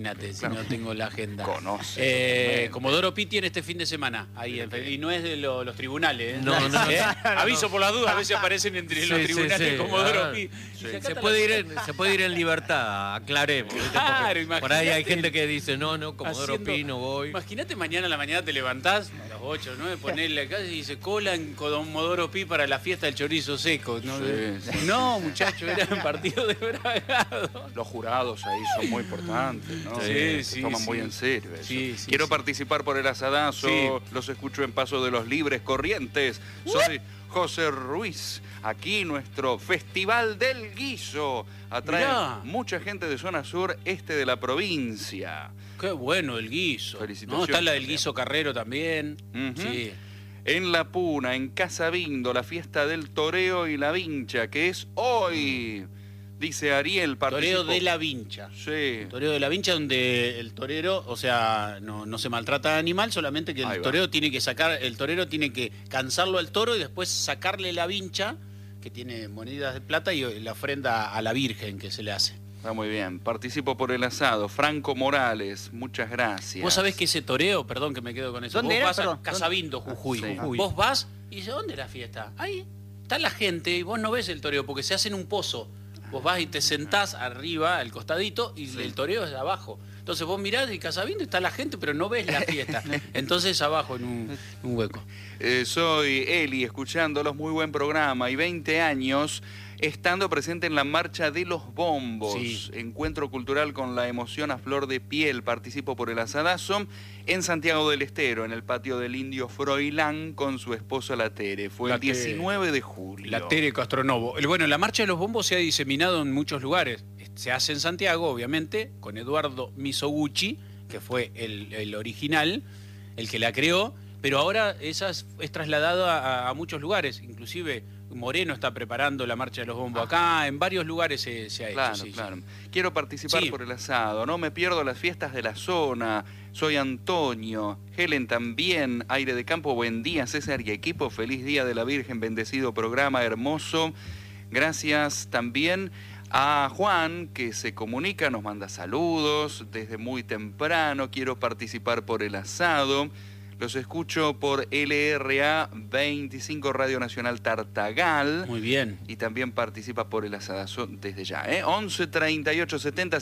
Imagínate, si no tengo la agenda. Comodoro Pi tiene este fin de semana ahí y no es de los tribunales. No. Aviso por las dudas, a veces aparecen entre los tribunales de Comodoro Pi. Se puede ir en libertad, aclaremos. Claro, por ahí hay gente que dice, no, Comodoro Pi no voy. Imagínate mañana a la mañana te levantás a las 8 o 9, ponele acá y dice cola en Comodoro Pi para la fiesta del chorizo seco. No, muchachos, era un partido de Bragado. Los jurados ahí son muy importantes, ¿no? Sí, toman muy en serio eso. Quiero sí. participar por el asadazo, los escucho en Paso de los Libres Corrientes. Soy José Ruiz. Aquí nuestro Festival del Guiso atrae mucha gente de zona sur, este de la provincia. Qué bueno el guiso. Felicitaciones. Está la del guiso Carrero también. Sí. En La Puna, en Casabindo, la fiesta del toreo y la vincha, que es hoy. Dice Ariel, Toreo de la Vincha. Sí. Toreo de la Vincha, donde el torero, o sea, no se maltrata al animal, solamente que el torero tiene que cansarlo al toro y después sacarle la vincha, que tiene monedas de plata, y la ofrenda a la Virgen que se le hace. Está muy bien. Participo por el asado. Franco Morales, muchas gracias. Vos sabés que ese toreo, perdón que me quedo con eso. ¿Dónde vos era? vas a Casabindo, Jujuy. Sí. Vos vas y dices, ¿dónde es la fiesta? Ahí está la gente y vos no ves el toreo porque se hace en un pozo. Vos vas y te sentás arriba, al costadito, y el toreo es abajo. Entonces vos mirás y Casabindo está la gente, pero no ves la fiesta. Entonces abajo en un hueco. Soy Eli, escuchándolos, muy buen programa. Y 20 años estando presente en la Marcha de los Bombos. Sí. Encuentro cultural con la emoción a flor de piel. Participo por el asadazo en Santiago del Estero, en el patio del Indio Froilán, con su esposa la Tere. Fue el 19 de julio. La Tere Castronovo. Bueno, la Marcha de los Bombos se ha diseminado en muchos lugares. Se hace en Santiago, obviamente, con Eduardo Mizoguchi, que fue el original, el que la creó, pero ahora esa es trasladada a muchos lugares, inclusive Moreno está preparando la Marcha de los Bombos acá, en varios lugares se ha hecho. Claro. Quiero participar por el asado, no me pierdo las fiestas de la zona. Soy Antonio, Helen también, Aire de Campo, buen día, César y equipo, feliz día de la Virgen, bendecido programa, hermoso. Gracias también a Juan, que se comunica, nos manda saludos desde muy temprano. Quiero participar por el asado. Los escucho por LRA 25 Radio Nacional Tartagal. Muy bien. Y también participa por el asadazo desde ya. 11 38 70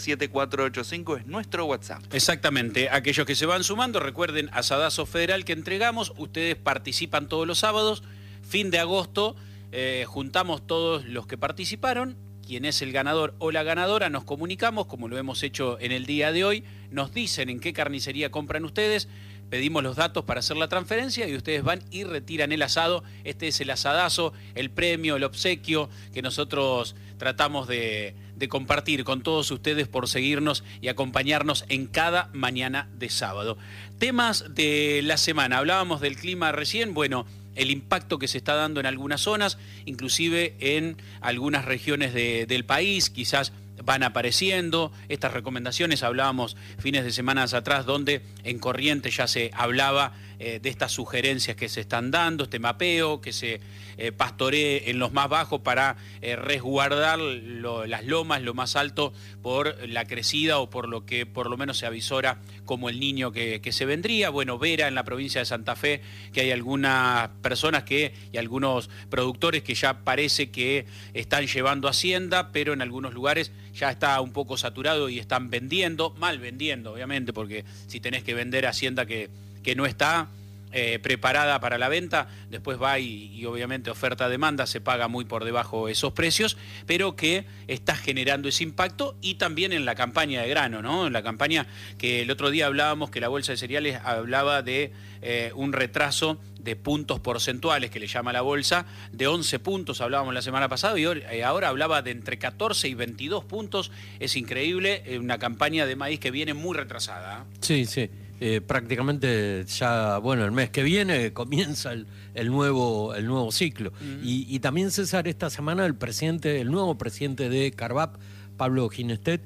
7485 es nuestro WhatsApp. Exactamente. Aquellos que se van sumando, recuerden, asadazo federal que entregamos. Ustedes participan todos los sábados. Fin de agosto, juntamos todos los que participaron. Quien es el ganador o la ganadora, nos comunicamos, como lo hemos hecho en el día de hoy. Nos dicen en qué carnicería compran ustedes. Pedimos los datos para hacer la transferencia y ustedes van y retiran el asado. Este es el asadazo, el premio, el obsequio que nosotros tratamos de compartir con todos ustedes por seguirnos y acompañarnos en cada mañana de sábado. Temas de la semana. Hablábamos del clima recién. Bueno, el impacto que se está dando en algunas zonas, inclusive en algunas regiones del país, quizás van apareciendo estas recomendaciones. Hablábamos fines de semanas atrás donde en Corrientes ya se hablaba de estas sugerencias que se están dando, este mapeo, que se pastoree en los más bajos para resguardar las lomas, lo más alto, por la crecida o por lo que por lo menos se avisora como el niño que se vendría. Bueno, Vera, en la provincia de Santa Fe, que hay algunas personas y algunos productores que ya parece que están llevando hacienda, pero en algunos lugares ya está un poco saturado y están vendiendo, mal vendiendo, obviamente, porque si tenés que vender hacienda que no está preparada para la venta, después va y obviamente oferta-demanda, se paga muy por debajo esos precios, pero que está generando ese impacto. Y también en la campaña de grano, ¿no? En la campaña que el otro día hablábamos, que la Bolsa de Cereales hablaba de un retraso de puntos porcentuales, que le llama la Bolsa, de 11 puntos, hablábamos la semana pasada, y ahora hablaba de entre 14 y 22 puntos. Es increíble, una campaña de maíz que viene muy retrasada. Sí. Prácticamente ya, bueno, el mes que viene comienza el nuevo ciclo. Y también, César, esta semana el nuevo presidente de Carvap, Pablo Ginestet,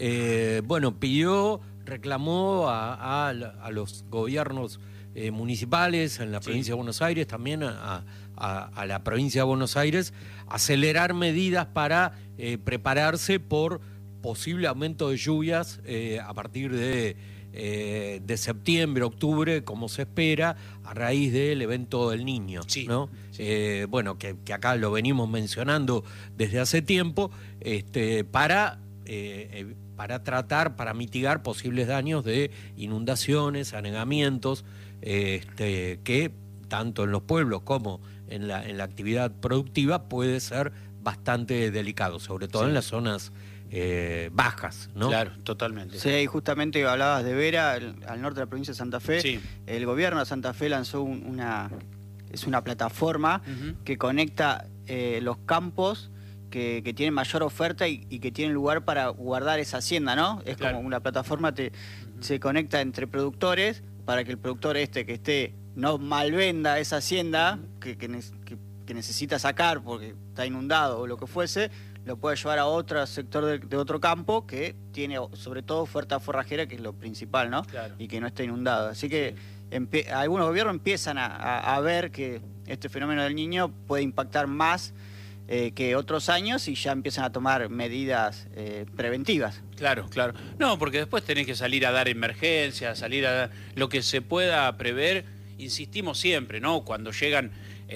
reclamó a los gobiernos municipales en la provincia de Buenos Aires, también a la provincia de Buenos Aires, acelerar medidas para prepararse por posible aumento de lluvias a partir de septiembre, octubre, como se espera, a raíz del evento del Niño, sí, ¿no? Sí. Bueno, que acá lo venimos mencionando desde hace tiempo, para tratar, para mitigar posibles daños de inundaciones, anegamientos, que tanto en los pueblos como en la actividad productiva puede ser bastante delicado, sobre todo en las zonas bajas, ¿no? Claro, totalmente. Sí, y justamente hablabas de Vera, al norte de la provincia de Santa Fe. Sí. El gobierno de Santa Fe lanzó una plataforma que conecta los campos que tienen mayor oferta y que tienen lugar para guardar esa hacienda, ¿no? Es claro. como una plataforma se conecta entre productores para que el productor que esté no malvenda esa hacienda que necesita sacar porque está inundado o lo que fuese, lo puede llevar a otro sector de otro campo que tiene sobre todo oferta forrajera, que es lo principal, ¿no? Claro. Y que no está inundado. Así que algunos gobiernos empiezan a ver que este fenómeno del Niño puede impactar más que otros años y ya empiezan a tomar medidas preventivas. Claro, claro. No, porque después tenés que salir a dar emergencias, salir a dar lo que se pueda prever. Insistimos siempre, ¿no? Cuando llegan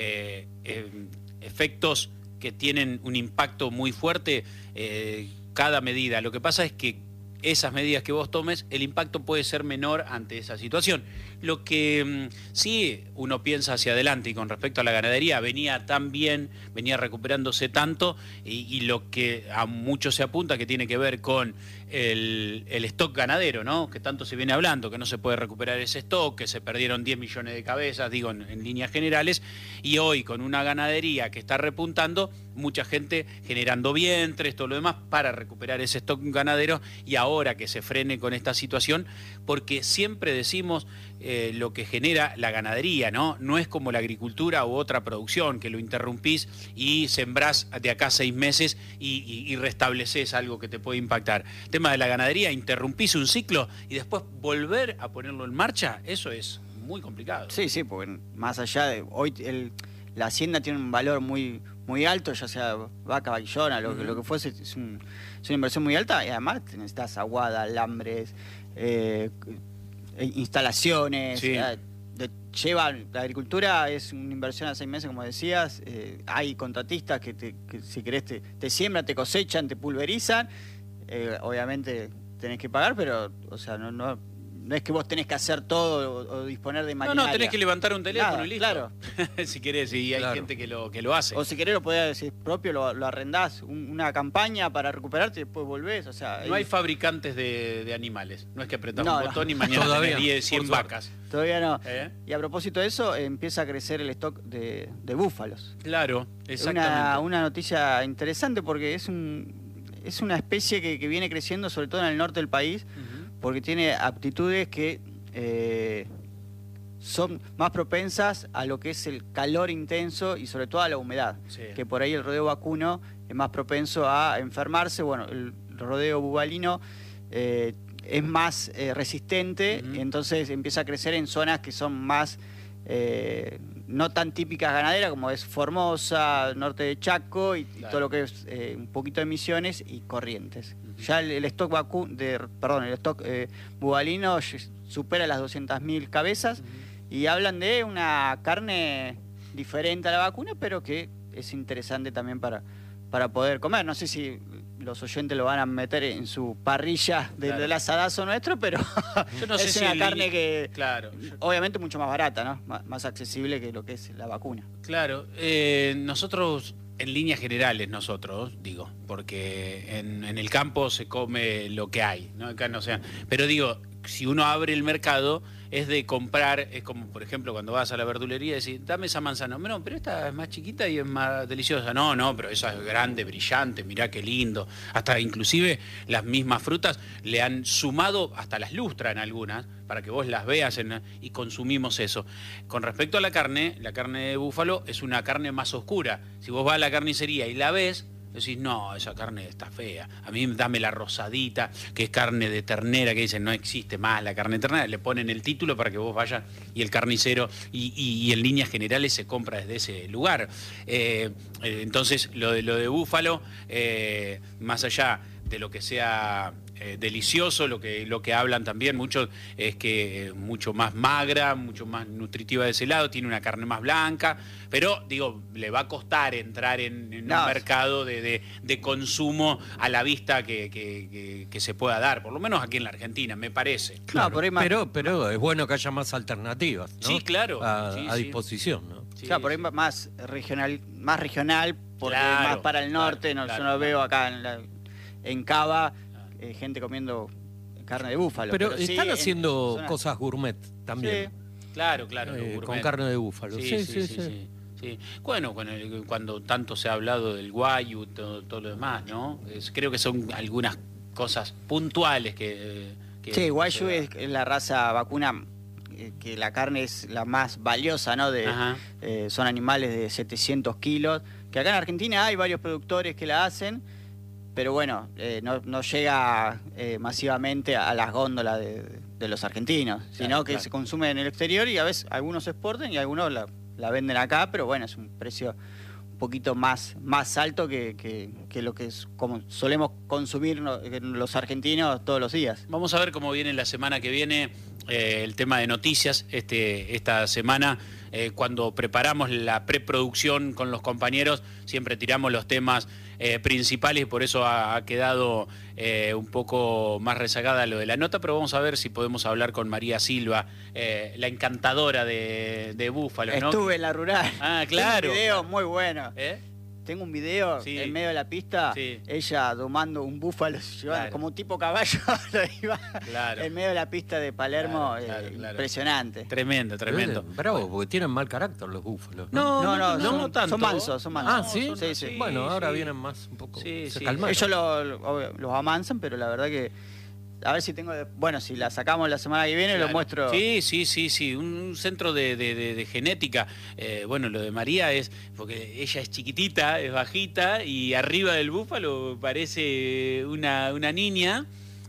efectos que tienen un impacto muy fuerte, cada medida. Lo que pasa es que esas medidas que vos tomes, el impacto puede ser menor ante esa situación. Lo que sí uno piensa hacia adelante, y con respecto a la ganadería, venía tan bien, venía recuperándose tanto, y lo que a muchos se apunta que tiene que ver con el stock ganadero, ¿no? Que tanto se viene hablando, que no se puede recuperar ese stock, que se perdieron 10 millones de cabezas, digo, en líneas generales, y hoy con una ganadería que está repuntando, mucha gente generando vientres, todo lo demás, para recuperar ese stock ganadero, y ahora que se frene con esta situación, porque siempre decimos lo que genera la ganadería, ¿no? No es como la agricultura u otra producción, que lo interrumpís y sembrás de acá 6 meses y restableces algo que te puede impactar. El tema de la ganadería, interrumpís un ciclo y después volver a ponerlo en marcha, eso es muy complicado. Sí, sí, porque más allá de hoy la hacienda tiene un valor muy alto, ya sea vaca, vaquillona, lo que fuese, es una inversión muy alta, y además necesitas aguada, alambres, instalaciones. Sí. La agricultura es una inversión a 6 meses, como decías. Hay contratistas que si querés te siembran, te cosechan, te pulverizan. Obviamente tenés que pagar, pero o sea, no es que vos tenés que hacer todo o disponer de maquinaria. No, tenés que levantar un teléfono. Nada, y listo. claro. Si querés, y hay gente que lo hace. O si querés lo podés decir propio, lo arrendás, una campaña para recuperarte y después volvés. O sea, No hay fabricantes de animales. No es que apretás un botón y Todavía. mañana tenés 100 vacas. Todavía no. ¿Eh? Y a propósito de eso, empieza a crecer el stock de búfalos. Claro, exactamente. Una noticia interesante porque es una especie que viene creciendo sobre todo en el norte del país, porque tiene aptitudes que son más propensas a lo que es el calor intenso y sobre todo a la humedad. Sí. Que por ahí el rodeo vacuno es más propenso a enfermarse. Bueno, el rodeo bubalino es más resistente, entonces empieza a crecer en zonas que son más no tan típicas ganaderas, como es Formosa, norte de Chaco y todo lo que es un poquito de Misiones y Corrientes. Ya el stock bubalino supera las 200.000 cabezas y hablan de una carne diferente a la vacuna, pero que es interesante también para poder comer. No sé si los oyentes lo van a meter en su parrilla del asadazo nuestro, pero yo no sé es si una carne que obviamente mucho más barata, ¿no? Más accesible que lo que es la vacuna. Claro, nosotros en líneas generales digo, porque en el campo se come lo que hay, ¿no? Acá no sea, pero digo, si uno abre el mercado es de comprar, es como por ejemplo cuando vas a la verdulería y decís, dame esa manzana, no, pero esta es más chiquita y es más deliciosa, no, pero esa es grande, brillante, mirá qué lindo, hasta inclusive las mismas frutas le han sumado, hasta las lustran algunas, para que vos las veas y consumimos eso. Con respecto a la carne de búfalo es una carne más oscura, si vos vas a la carnicería y la ves, decís, no, esa carne está fea. A mí dame la rosadita, que es carne de ternera, que dicen, no existe más la carne de ternera. Le ponen el título para que vos vayas y el carnicero, y en líneas generales se compra desde ese lugar. Entonces, lo de búfalo, más allá, lo que sea delicioso. Lo que hablan también muchos es que es mucho más magra, mucho más nutritiva de ese lado, tiene una carne más blanca, pero digo, le va a costar entrar en un mercado de consumo a la vista que se pueda dar, por lo menos aquí en la Argentina, me parece. Claro, pero es bueno que haya más alternativas, ¿no? Sí, claro. A disposición, ¿no? Sí, claro, por ahí más regional, porque claro, más para el norte, claro, yo no veo acá en Cava gente comiendo carne de búfalo. Pero sí, están haciendo cosas gourmet también. Sí. Claro, con carne de búfalo. Sí. Bueno, cuando tanto se ha hablado del guayu, todo lo demás, ¿no? Creo que son algunas cosas puntuales que sí, guayu es la raza vacuna, que la carne es la más valiosa, ¿no? Son animales de 700 kilos, que acá en Argentina hay varios productores que la hacen, pero bueno, no llega masivamente a las góndolas de los argentinos, sino que se consume en el exterior y a veces algunos exportan y algunos la venden acá, pero bueno, es un precio un poquito más alto que lo que es como solemos consumir los argentinos todos los días. Vamos a ver cómo viene la semana que viene el tema de noticias. Esta semana, cuando preparamos la preproducción con los compañeros, siempre tiramos los temas principales y por eso ha quedado un poco más rezagada lo de la nota, pero vamos a ver si podemos hablar con María Silva, la encantadora de búfalos, ¿no? Estuve en la rural. Ah, claro. Tengo un video muy bueno. Tengo un video en medio de la pista, ella domando un búfalo, como tipo caballo, lo iba en medio de la pista de Palermo, impresionante. Tremendo. Bravo, porque tienen mal carácter los búfalos. No tanto. Son mansos. Ah, ¿sí? Sí. Bueno, ahora vienen más un poco, se calmaron. Ellos los amansan, pero la verdad que a ver si si la sacamos la semana que viene, lo muestro. Sí, un centro de genética. Bueno, lo de María es, porque ella es chiquitita, es bajita, y arriba del búfalo parece una niña,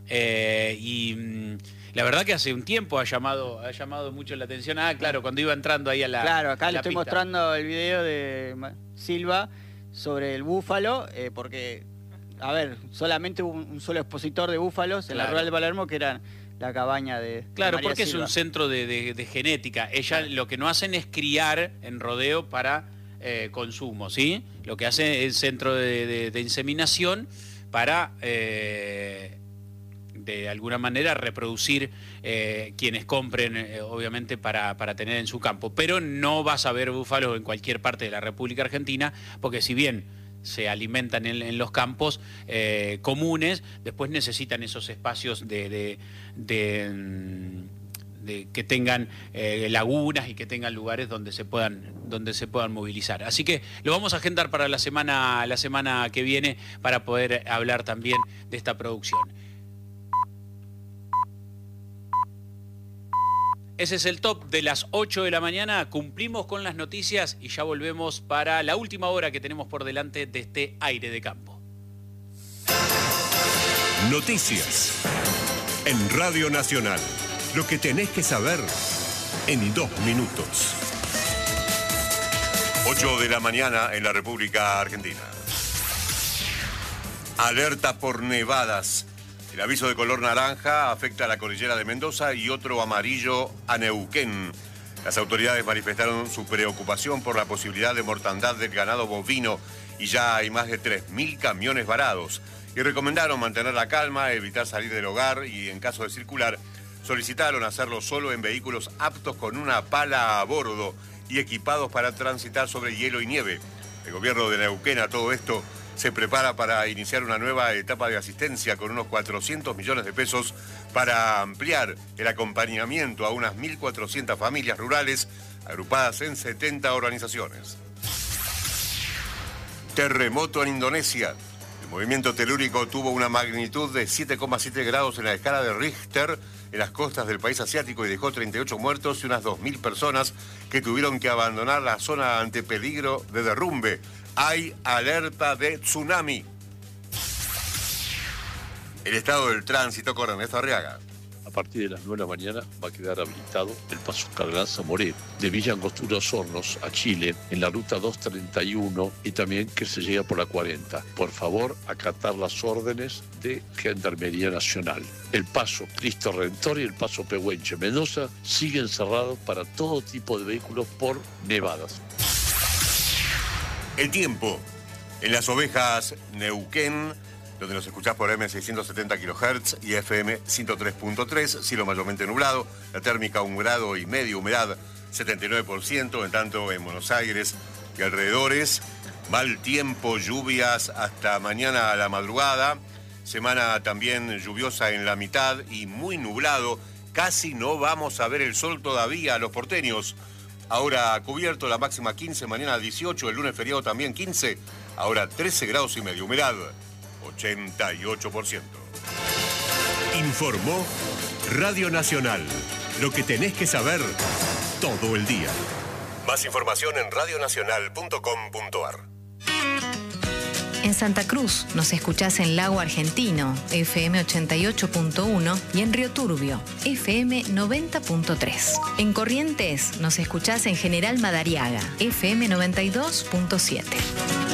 y la verdad que hace un tiempo ha llamado mucho la atención. Claro, cuando iba entrando ahí a la Claro, acá le la estoy pista. mostrando el video de Silva sobre el búfalo, porque... A ver, solamente hubo un solo expositor de búfalos en la rural de Palermo, que era la cabaña de Claro, María porque Silva. es un centro de genética. Ella lo que no hacen es criar en rodeo para consumo, ¿sí? Lo que hace es centro de inseminación para, de alguna manera, reproducir quienes compren, obviamente, para tener en su campo. Pero no vas a ver búfalos en cualquier parte de la República Argentina, porque si bien se alimentan en los campos comunes, después necesitan esos espacios de que tengan lagunas y que tengan lugares donde se puedan movilizar. Así que lo vamos a agendar para la semana que viene para poder hablar también de esta producción. Ese es el top de las 8 de la mañana. Cumplimos con las noticias y ya volvemos para la última hora que tenemos por delante de este aire de campo. Noticias en Radio Nacional. Lo que tenés que saber en 2 minutos. 8 de la mañana en la República Argentina. Alerta por nevadas. El aviso de color naranja afecta a la cordillera de Mendoza y otro amarillo a Neuquén. Las autoridades manifestaron su preocupación por la posibilidad de mortandad del ganado bovino y ya hay más de 3.000 camiones varados. Y recomendaron mantener la calma, evitar salir del hogar y, en caso de circular, solicitaron hacerlo solo en vehículos aptos con una pala a bordo y equipados para transitar sobre hielo y nieve. El gobierno de Neuquén a todo esto se prepara para iniciar una nueva etapa de asistencia con unos 400 millones de pesos para ampliar el acompañamiento a unas 1.400 familias rurales agrupadas en 70 organizaciones. Terremoto en Indonesia. El movimiento telúrico tuvo una magnitud de 7,7 grados en la escala de Richter en las costas del país asiático y dejó 38 muertos y unas 2.000 personas que tuvieron que abandonar la zona ante peligro de derrumbe. Hay alerta de tsunami. El estado del tránsito con Ernesto Arriaga. partir de las 9 de la mañana va a quedar habilitado el paso Carranza Moreno, de Villa Angostura Hornos a Chile, en la ruta 231 y también que se llega por la 40. Por favor, acatar las órdenes de Gendarmería Nacional. El paso Cristo Redentor y el paso Pehuenche Mendoza siguen cerrados para todo tipo de vehículos por nevadas. El tiempo. En Las Ovejas, Neuquén, donde nos escuchás por M670 kHz y FM 103.3, cielo mayormente nublado, la térmica 1,5 grados, humedad 79%, en tanto en Buenos Aires y alrededores, mal tiempo, lluvias hasta mañana a la madrugada, semana también lluviosa en la mitad y muy nublado, casi no vamos a ver el sol todavía, los porteños. Ahora cubierto, la máxima 15, mañana 18, el lunes feriado también 15, ahora 13 grados y medio, humedad 88%. Informó Radio Nacional. Lo que tenés que saber todo el día. Más información en radionacional.com.ar. En Santa Cruz nos escuchás en Lago Argentino, FM 88.1 y en Río Turbio, FM 90.3. En Corrientes nos escuchás en General Madariaga, FM 92.7.